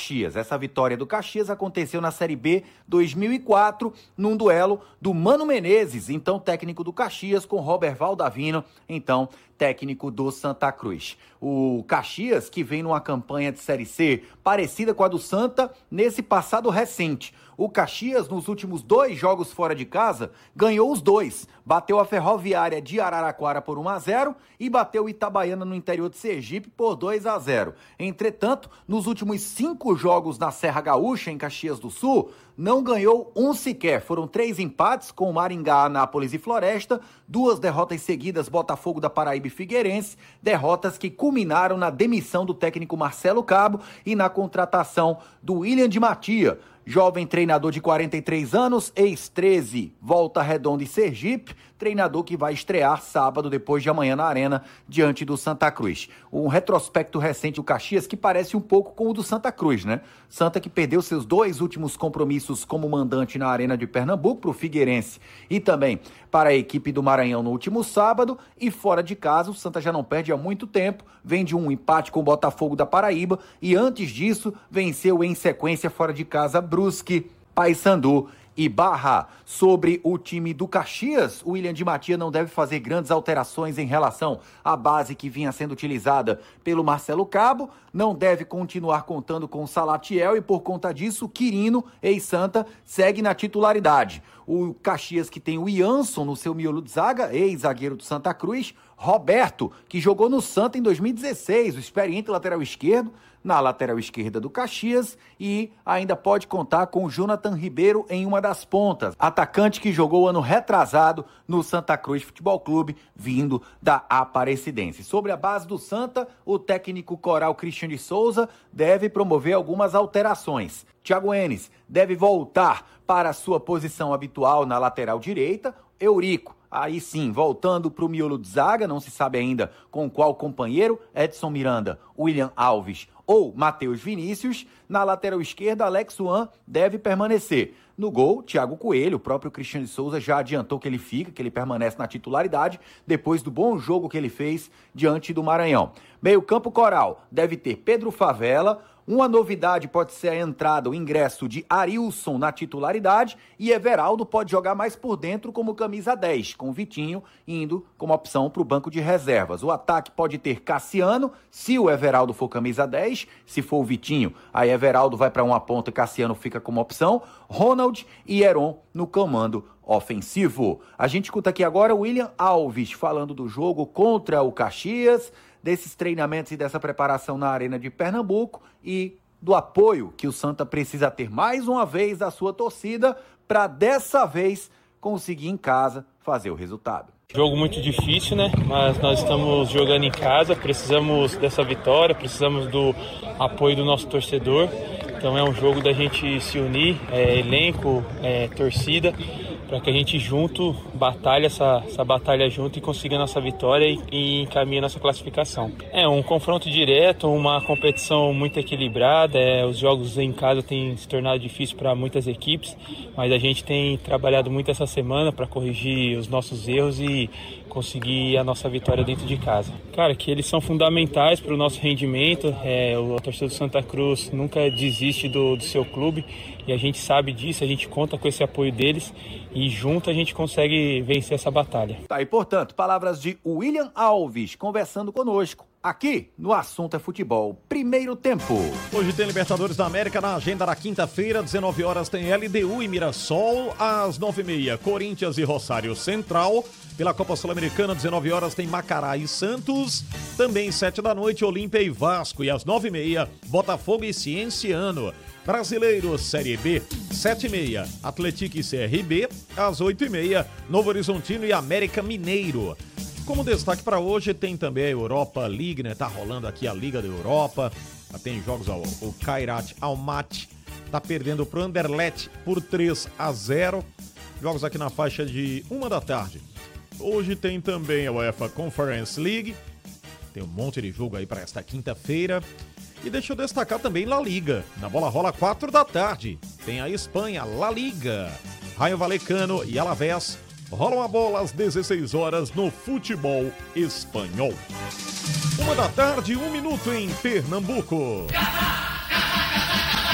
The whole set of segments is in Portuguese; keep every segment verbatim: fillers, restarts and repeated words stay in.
Caxias. Essa vitória do Caxias aconteceu na Série B dois mil e quatro, num duelo do Mano Menezes, então técnico do Caxias, com Roberval Davino, então técnico do Santa Cruz. O Caxias, que vem numa campanha de Série C parecida com a do Santa, nesse passado recente. O Caxias, nos últimos dois jogos fora de casa, ganhou os dois. Bateu a Ferroviária de Araraquara por um a zero e bateu o Itabaiana no interior de Sergipe por dois a zero. Entretanto, nos últimos cinco jogos na Serra Gaúcha, em Caxias do Sul, não ganhou um sequer. Foram três empates com Maringá, Anápolis e Floresta, duas derrotas seguidas, Botafogo da Paraíba e Figueirense, derrotas que culminaram na demissão do técnico Marcelo Cabo e na contratação do William de Matia, jovem treinador de quarenta e três anos, ex treze, Volta Redonda e Sergipe, treinador que vai estrear sábado, depois de amanhã, na Arena, diante do Santa Cruz. Um retrospecto recente do Caxias que parece um pouco com o do Santa Cruz, né? Santa que perdeu seus dois últimos compromissos como mandante na Arena de Pernambuco para o Figueirense e também para a equipe do Maranhão no último sábado, e fora de casa o Santa já não perde há muito tempo, vem de um empate com o Botafogo da Paraíba e antes disso venceu em sequência fora de casa Brusque, Paysandu e Barra. Sobre o time do Caxias, o William de Matia não deve fazer grandes alterações em relação à base que vinha sendo utilizada pelo Marcelo Cabo, não deve continuar contando com o Salatiel e por conta disso, Quirino, ex-Santa, segue na titularidade. O Caxias, que tem o Ianson no seu miolo de zaga, ex-zagueiro do Santa Cruz, Roberto, que jogou no Santa em dois mil e dezesseis, o experiente lateral esquerdo, na lateral esquerda do Caxias, e ainda pode contar com o Jonathan Ribeiro em uma das pontas, atacante que jogou ano retrasado no Santa Cruz Futebol Clube, vindo da Aparecidense. Sobre a base do Santa, o técnico coral Christian de Souza deve promover algumas alterações. Thiago Enes deve voltar para a sua posição habitual na lateral direita. Eurico, aí sim, voltando para o miolo de zaga, não se sabe ainda com qual companheiro, Edson Miranda, William Alves ou Matheus Vinícius. Na lateral esquerda, Alex Uan deve permanecer. No gol, Thiago Coelho, o próprio Christian de Souza já adiantou que ele fica, que ele permanece na titularidade, depois do bom jogo que ele fez diante do Maranhão. Meio campo coral deve ter Pedro Favela. Uma novidade pode ser a entrada, o ingresso de Arilson na titularidade, e Everaldo pode jogar mais por dentro como camisa dez, com o Vitinho indo como opção para o banco de reservas. O ataque pode ter Cassiano, se o Everaldo for camisa dez, se for o Vitinho, aí Everaldo vai para uma ponta e Cassiano fica como opção, Ronald e Heron no comando ofensivo. A gente escuta aqui agora o William Alves falando do jogo contra o Caxias, desses treinamentos e dessa preparação na Arena de Pernambuco e do apoio que o Santa precisa ter mais uma vez da sua torcida para dessa vez conseguir em casa fazer o resultado. Jogo muito difícil, né? Mas nós estamos jogando em casa, precisamos dessa vitória, precisamos do apoio do nosso torcedor. Então é um jogo da gente se unir, é, elenco, é, torcida, para que a gente junto batalhe essa, essa batalha junto e consiga a nossa vitória e, e encaminhe a nossa classificação. É um confronto direto, uma competição muito equilibrada, é, os jogos em casa têm se tornado difíceis para muitas equipes, mas a gente tem trabalhado muito essa semana para corrigir os nossos erros e conseguir a nossa vitória dentro de casa. Cara, que eles são fundamentais para o nosso rendimento, é, a torcida do Santa Cruz nunca desiste do, do seu clube e a gente sabe disso, a gente conta com esse apoio deles e junto a gente consegue vencer essa batalha. Tá, e portanto, palavras de William Alves conversando conosco aqui no Assunto é Futebol. Primeiro tempo. Hoje tem Libertadores da América na agenda da quinta-feira, dezenove horas tem L D U e Mirassol, às nove e meia Corinthians e Rosário Central. Pela Copa Sul-Americana, dezenove horas tem Macará e Santos. Também sete da noite, Olímpia e Vasco. E às nove e meia, Botafogo e Cienciano. Brasileiro, Série B, sete e meia, Atlético e C R B. Às oito e meia, Novo Horizontino e América Mineiro. Como destaque para hoje, tem também a Europa League, né? Tá rolando aqui a Liga da Europa. Tem jogos, ó, o Kairat Almaty tá perdendo pro Anderlecht por três a zero. Jogos aqui na faixa de uma da tarde. Hoje tem também a UEFA Conference League. Tem um monte de jogo aí para esta quinta-feira. E deixa eu destacar também La Liga. Na bola rola quatro da tarde. Tem a Espanha, La Liga. Raio Vallecano e Alavés rolam a bola às dezesseis horas no futebol espanhol. Uma da tarde, um minuto em Pernambuco.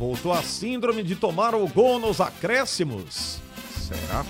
Voltou a síndrome de tomar o gol nos acréscimos. Será?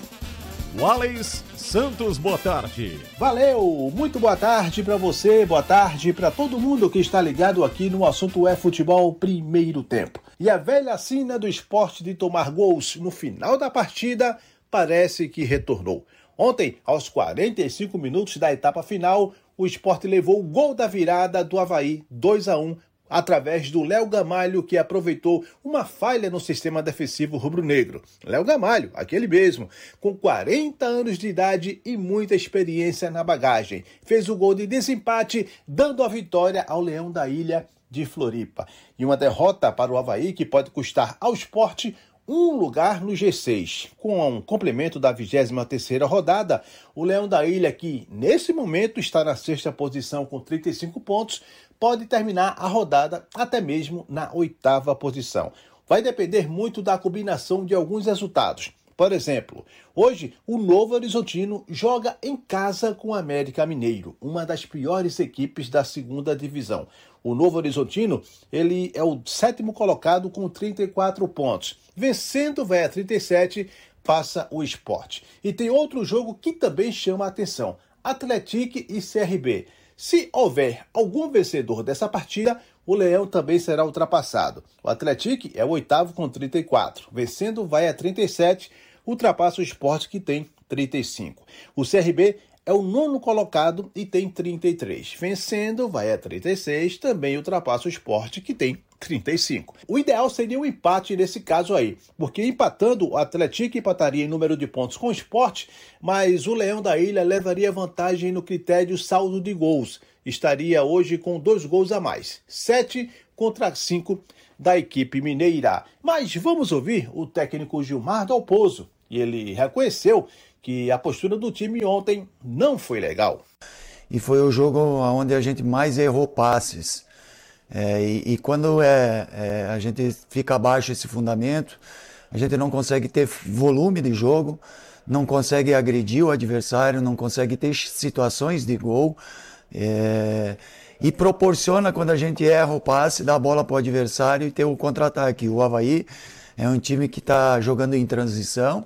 Wallace Santos, boa tarde. Valeu, muito boa tarde para você, boa tarde para todo mundo que está ligado aqui no assunto é futebol primeiro tempo. E a velha sina do esporte de tomar gols no final da partida parece que retornou. Ontem, aos quarenta e cinco minutos da etapa final, o Sport levou o gol da virada do Avaí dois a um através do Léo Gamalho, que aproveitou uma falha no sistema defensivo rubro-negro. Léo Gamalho, aquele mesmo, com quarenta anos de idade e muita experiência na bagagem, fez o gol de desempate, dando a vitória ao Leão da Ilha de Floripa. E uma derrota para o Avaí que pode custar ao Sport um lugar no G seis. Com um complemento da vigésima terceira rodada, o Leão da Ilha, que nesse momento está na sexta posição com trinta e cinco pontos, pode terminar a rodada até mesmo na oitava posição. Vai depender muito da combinação de alguns resultados. Por exemplo, hoje o Novo Horizontino joga em casa com o América Mineiro, uma das piores equipes da segunda divisão. O Novo Horizontino, ele é o sétimo colocado com trinta e quatro pontos. Vencendo, vai a trinta e sete, passa o Sport. E tem outro jogo que também chama a atenção: Atlético e C R B. Se houver algum vencedor dessa partida, o Leão também será ultrapassado. O Atlético é o oitavo com trinta e quatro. Vencendo, vai a trinta e sete, ultrapassa o Sport, que tem trinta e cinco. O C R B é o nono colocado e tem trinta e três. Vencendo, vai a trinta e seis, também ultrapassa o Sport, que tem trinta e cinco. O ideal seria um empate nesse caso aí, porque empatando, o Atlético empataria em número de pontos com o Sport, mas o Leão da Ilha levaria vantagem no critério saldo de gols. Estaria hoje com dois gols a mais, sete contra cinco da equipe mineira. Mas vamos ouvir o técnico Gilmar Dalpozo, e ele reconheceu que a postura do time ontem não foi legal. E foi o jogo onde a gente mais errou passes. É, e, e quando é, é, a gente fica abaixo desse fundamento, a gente não consegue ter volume de jogo, não consegue agredir o adversário, não consegue ter situações de gol. É, e proporciona, quando a gente erra o passe, dar a bola para o adversário e ter o contra-ataque. O Avaí é um time que está jogando em transição.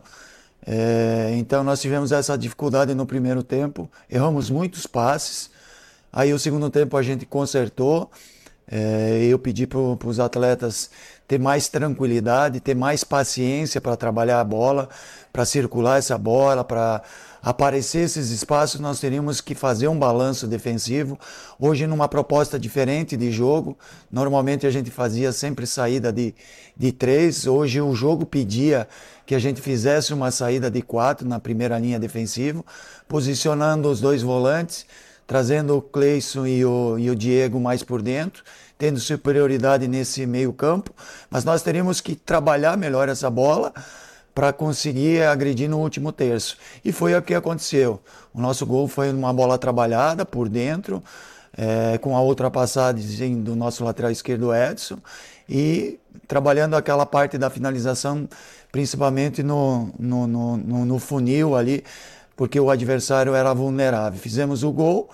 É, então nós tivemos essa dificuldade no primeiro tempo, erramos muitos passes, aí o segundo tempo a gente consertou. É, eu pedi para os atletas ter mais tranquilidade, ter mais paciência para trabalhar a bola, para circular essa bola, para aparecer esses espaços. Nós teríamos que fazer um balanço defensivo. Hoje, numa proposta diferente de jogo, normalmente a gente fazia sempre saída de, de três. Hoje o jogo pedia que a gente fizesse uma saída de quatro na primeira linha defensiva, posicionando os dois volantes, trazendo o Cleison e o, e o Diego mais por dentro, tendo superioridade nesse meio campo, mas nós teríamos que trabalhar melhor essa bola para conseguir agredir no último terço. E foi o que aconteceu. O nosso gol foi uma bola trabalhada por dentro, é, com a ultrapassagem do nosso lateral esquerdo Edson, e trabalhando aquela parte da finalização, principalmente no, no, no, no, no funil ali, porque o adversário era vulnerável. Fizemos o gol,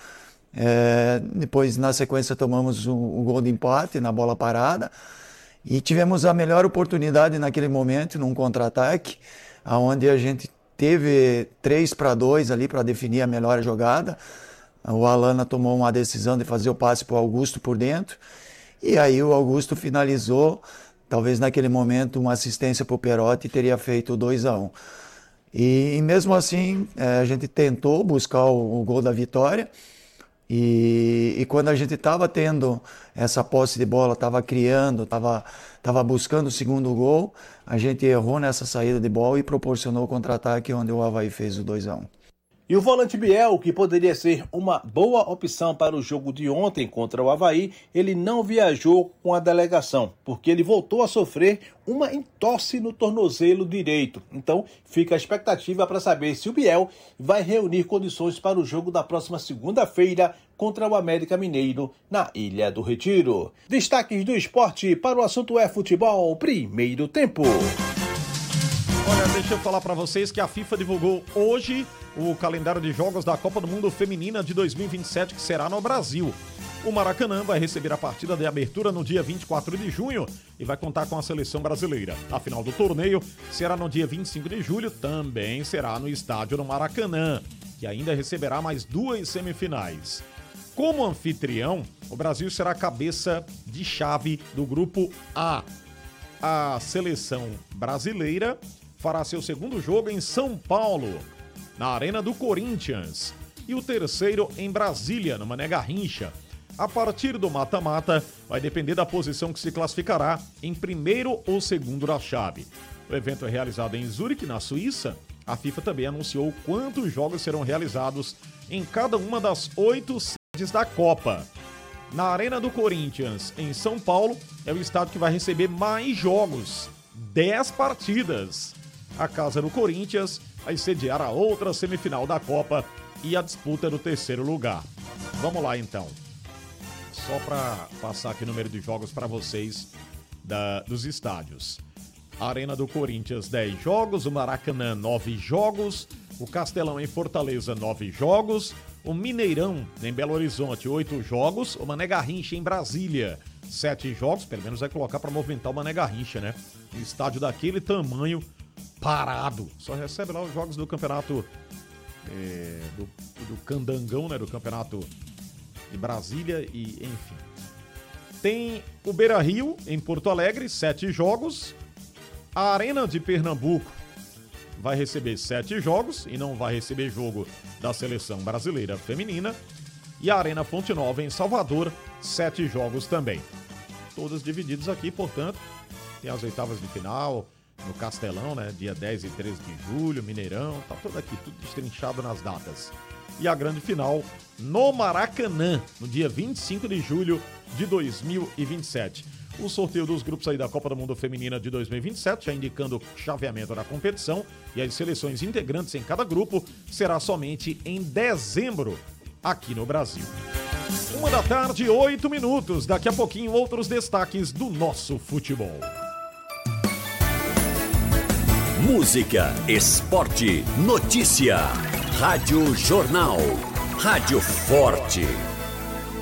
é, depois na sequência tomamos o, o gol de empate na bola parada e tivemos a melhor oportunidade naquele momento, num contra-ataque, onde a gente teve três para dois ali para definir a melhor jogada. O Alana tomou uma decisão de fazer o passe para o Augusto por dentro, e aí o Augusto finalizou, talvez naquele momento uma assistência para o Perotti teria feito o dois a um. E, e mesmo assim, é, a gente tentou buscar o, o gol da vitória, e, e quando a gente estava tendo essa posse de bola, estava criando, estava tava buscando o segundo gol, a gente errou nessa saída de bola e proporcionou o contra-ataque, onde o Avaí fez o dois a um. E o volante Biel, que poderia ser uma boa opção para o jogo de ontem contra o Avaí, ele não viajou com a delegação, porque ele voltou a sofrer uma entorse no tornozelo direito. Então fica a expectativa para saber se o Biel vai reunir condições para o jogo da próxima segunda-feira contra o América Mineiro na Ilha do Retiro. Destaques do esporte para o assunto é futebol primeiro tempo. Olha, deixa eu falar para vocês que a FIFA divulgou hoje o calendário de jogos da Copa do Mundo Feminina de dois mil e vinte e sete, que será no Brasil. O Maracanã vai receber a partida de abertura no dia vinte e quatro de junho e vai contar com a seleção brasileira. A final do torneio será no dia vinte e cinco de julho, também será no estádio do Maracanã, que ainda receberá mais duas semifinais. Como anfitrião, o Brasil será a cabeça de chave do grupo A. A seleção brasileira fará seu segundo jogo em São Paulo, na Arena do Corinthians, e o terceiro em Brasília, no Mané Garrincha. A partir do mata-mata, vai depender da posição que se classificará em primeiro ou segundo da chave. O evento é realizado em Zurique, na Suíça. A FIFA também anunciou quantos jogos serão realizados em cada uma das oito sedes da Copa. Na Arena do Corinthians, em São Paulo, é o estádio que vai receber mais jogos, dez partidas. A casa do Corinthians vai sediar a outra semifinal da Copa e a disputa do terceiro lugar. Vamos lá, então. Só para passar aqui o número de jogos para vocês da, dos estádios. A Arena do Corinthians, dez jogos. O Maracanã, nove jogos. O Castelão em Fortaleza, nove jogos. O Mineirão em Belo Horizonte, oito jogos. O Mané Garrincha em Brasília, sete jogos. Pelo menos vai colocar para movimentar o Mané Garrincha, né? Um estádio daquele tamanho, parado. Só recebe lá os jogos do campeonato é, do, do Candangão, né? Do campeonato de Brasília e enfim. Tem o Beira-Rio em Porto Alegre, sete jogos. A Arena de Pernambuco vai receber sete jogos e não vai receber jogo da seleção brasileira feminina. E a Arena Fonte Nova em Salvador, sete jogos também. Todos divididos aqui, portanto, tem as oitavas de final no Castelão, né? Dia dez e treze de julho, Mineirão, tá tudo aqui, tudo destrinchado nas datas. E a grande final no Maracanã, no dia vinte e cinco de julho de dois mil e vinte e sete. O sorteio dos grupos aí da Copa do Mundo Feminina de dois mil e vinte e sete, já indicando o chaveamento da competição e as seleções integrantes em cada grupo, será somente em dezembro, aqui no Brasil. Uma da tarde, oito minutos. Daqui a pouquinho, outros destaques do nosso futebol. Música, esporte, notícia. Rádio Jornal. Rádio Forte.